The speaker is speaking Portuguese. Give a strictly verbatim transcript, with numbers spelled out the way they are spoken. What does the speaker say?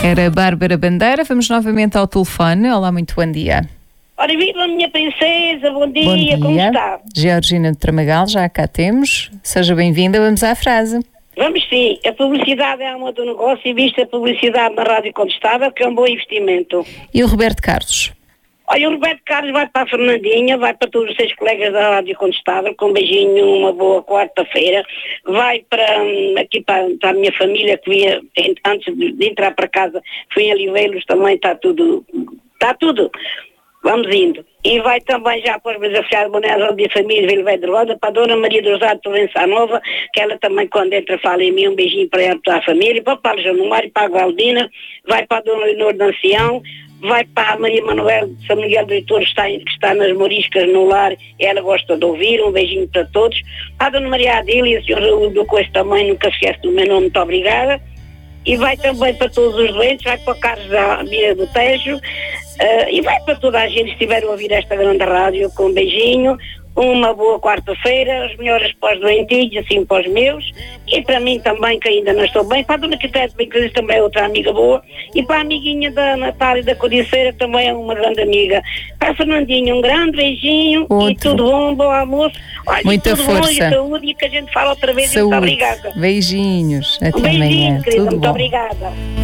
Era Bárbara Bandeira. Vamos novamente ao telefone. Olá, muito bom dia. Ora, viva, minha princesa, bom dia, Bom dia. Como está? Georgina de Tramagal, já cá temos. Seja bem-vinda, vamos à frase. Vamos sim, a publicidade é a alma do negócio e vista a publicidade na Rádio Contestável, que é um bom investimento. E o Roberto Carlos? Olha, o Roberto Carlos vai para a Fernandinha, vai para todos os seus colegas da Rádio Contestável, com um beijinho, uma boa quarta-feira. Vai para hum, aqui para, para a minha família, que via, antes de, de entrar para casa, fui em Oliveiros, também está tudo, está tudo. Vamos indo. E vai também já para os meus afilhados bonés da minha família, Vila Velha de Roda, para a Dona Maria do Rosário de Provença Nova, que ela também, quando entra, fala em mim, um beijinho para ela, para a família, para o Paulo Januário, para a Galdina, vai para a Dona Leonor de Ancião, vai para a Maria Manuel de São Miguel do Heitor, que está, que está nas Moriscas, no lar, ela gosta de ouvir, um beijinho para todos. Para a Dona Maria Adília, o senhor Raul do Coice também, nunca se esquece do meu nome, muito obrigada. E vai também para todos os doentes, vai para o Carlos da Mira do Tejo, uh, e vai para toda a gente que estiver a ouvir esta grande rádio, com um beijinho, uma boa quarta-feira, as melhores para os doentinhos, assim para os meus, e para mim também, que ainda não estou bem, para a Dona Quitete bem que também é outra amiga boa, e para a amiguinha da Natália da Codiceira, também é uma grande amiga. Para a Fernandinha, um grande beijinho. Outro. E tudo bom, bom almoço. Olha, muita tudo força. Bom, e saúde, e que a gente fala outra vez. Saúde. E muito obrigada. Beijinhos. Até Um beijinho, amanhã. querida, Tudo muito bom. obrigada.